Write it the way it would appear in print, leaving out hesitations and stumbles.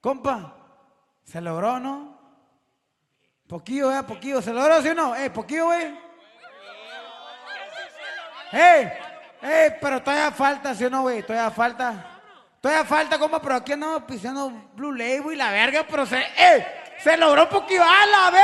Compa, ¿se logró, no? Poquillo, poquillo. ¿Se logró, sí o no? Poquillo, güey. Pero todavía falta, ¿sí o no, güey? Todavía falta. Todavía falta, compa, pero aquí andamos pisando Blue Label y la verga, pero se logró poquillo. ¡A la verga!